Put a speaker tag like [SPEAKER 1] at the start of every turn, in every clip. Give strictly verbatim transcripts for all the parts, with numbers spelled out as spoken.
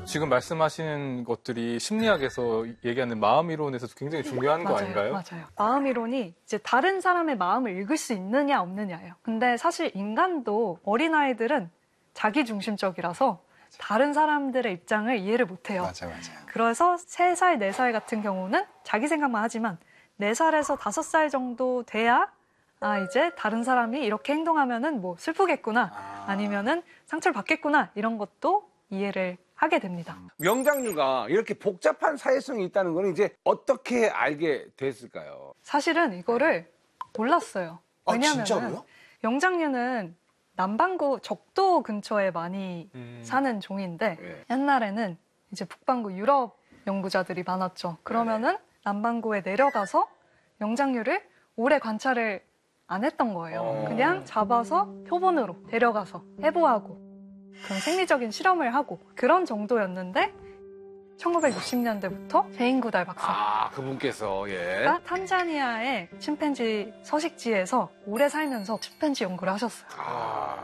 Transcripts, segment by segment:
[SPEAKER 1] 지금 말씀하시는 것들이 심리학에서 얘기하는 마음 이론에서도 굉장히 중요한 거
[SPEAKER 2] 맞아요,
[SPEAKER 1] 아닌가요?
[SPEAKER 2] 맞아요. 마음 이론이 이제 다른 사람의 마음을 읽을 수 있느냐 없느냐예요. 근데 사실 인간도 어린아이들은 자기중심적이라서 다른 사람들의 입장을 이해를 못해요.
[SPEAKER 3] 맞아요, 맞아요.
[SPEAKER 2] 그래서 세 살, 네 살 같은 경우는 자기 생각만 하지만 네 살에서 다섯 살 정도 돼야 아 이제 다른 사람이 이렇게 행동하면은 뭐 슬프겠구나
[SPEAKER 3] 아.
[SPEAKER 2] 아니면은 상처를 받겠구나 이런 것도 이해를 하게 됩니다.
[SPEAKER 4] 명장류가 이렇게 복잡한 사회성이 있다는 건 이제 어떻게 알게 됐을까요?
[SPEAKER 2] 사실은 이거를 몰랐어요.
[SPEAKER 3] 아,
[SPEAKER 2] 왜냐하면
[SPEAKER 3] 진짜로요?
[SPEAKER 2] 영장류는 남반구 적도 근처에 많이
[SPEAKER 1] 음.
[SPEAKER 2] 사는 종인데
[SPEAKER 4] 네.
[SPEAKER 2] 옛날에는 이제 북반구 유럽 연구자들이 많았죠. 그러면은 남반구에 내려가서 영장류를 오래 관찰을 안 했던 거예요.
[SPEAKER 4] 어.
[SPEAKER 2] 그냥 잡아서 표본으로 데려가서 해부하고 그런 생리적인 실험을 하고 그런 정도였는데 천구백육십 년대부터 제인구달 박사가
[SPEAKER 4] 아, 그분께서, 예.
[SPEAKER 2] 탄자니아의 침팬지 서식지에서 오래 살면서 침팬지 연구를 하셨어요.
[SPEAKER 4] 아.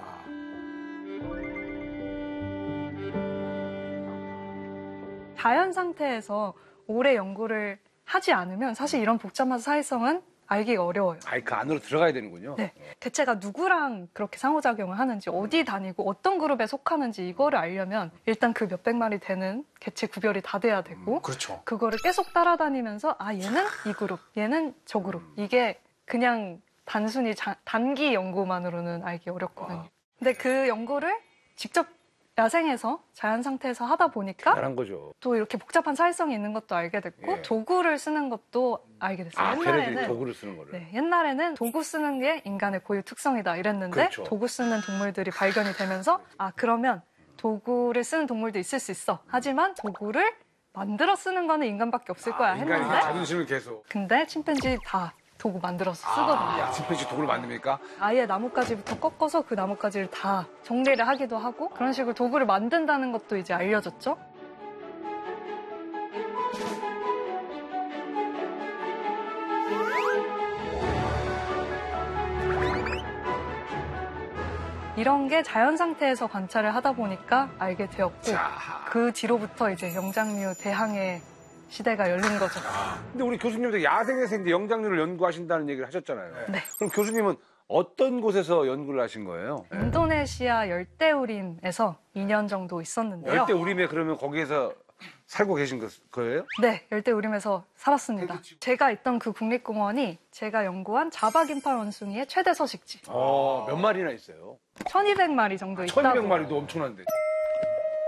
[SPEAKER 2] 자연 상태에서 오래 연구를 하지 않으면 사실 이런 복잡한 사회성은 알기가 어려워요.
[SPEAKER 4] 아이, 그 안으로 들어가야 되는군요.
[SPEAKER 2] 네. 개체가 누구랑 그렇게 상호작용을 하는지, 어디 다니고 어떤 그룹에 속하는지 이거를 알려면 일단 그 몇백 마리 되는 개체 구별이 다 돼야 되고
[SPEAKER 3] 그렇죠.
[SPEAKER 2] 그거를 계속 따라다니면서 아 얘는 이 그룹, 얘는 저 그룹. 이게 그냥 단순히 자, 단기 연구만으로는 알기 어렵거든요. 근데 그 연구를 직접 야생에서 자연 상태에서 하다 보니까
[SPEAKER 4] 잘한 거죠.
[SPEAKER 2] 또 이렇게 복잡한 사회성이 있는 것도 알게 됐고
[SPEAKER 4] 예.
[SPEAKER 2] 도구를 쓰는 것도 알게 됐어요.
[SPEAKER 4] 아, 걔네들이
[SPEAKER 2] 옛날에는
[SPEAKER 4] 도구를 쓰는 거를.
[SPEAKER 2] 네, 옛날에는 도구 쓰는 게 인간의 고유 특성이다 이랬는데
[SPEAKER 4] 그렇죠.
[SPEAKER 2] 도구 쓰는 동물들이 발견이 되면서 아 그러면 도구를 쓰는 동물도 있을 수 있어. 하지만 도구를 만들어 쓰는 거는 인간밖에 없을 거야
[SPEAKER 4] 아, 인간이
[SPEAKER 2] 했는데
[SPEAKER 4] 자존심을 계속.
[SPEAKER 2] 근데 침팬지 다 도구 만들어서 쓰거든요.
[SPEAKER 4] 아, 침팬지 도구를 만듭니까?
[SPEAKER 2] 아예 나뭇가지부터 꺾어서 그 나뭇가지를 다 정리를 하기도 하고 그런 식으로 도구를 만든다는 것도 이제 알려졌죠. 이런 게 자연 상태에서 관찰을 하다 보니까 알게 되었고
[SPEAKER 4] 자.
[SPEAKER 2] 그 뒤로부터 이제 영장류 대항해 시대가 열린 거죠.
[SPEAKER 4] 근데 우리 교수님도 야생에서 이제 영장류를 연구하신다는 얘기를 하셨잖아요.
[SPEAKER 2] 네.
[SPEAKER 4] 그럼 교수님은 어떤 곳에서 연구를 하신 거예요?
[SPEAKER 2] 인도네시아 열대우림에서 이 년 정도 있었는데요.
[SPEAKER 4] 열대 우림에 그러면 거기에서 살고 계신 거- 거예요?
[SPEAKER 2] 네, 열대우림에서 살았습니다. 제가 있던 그 국립공원이 제가 연구한 자바긴팔 원숭이의 최대 서식지.
[SPEAKER 4] 어, 몇 마리나 있어요?
[SPEAKER 2] 천이백 마리 정도 있다고.
[SPEAKER 4] 천이백 마리도 엄청난데.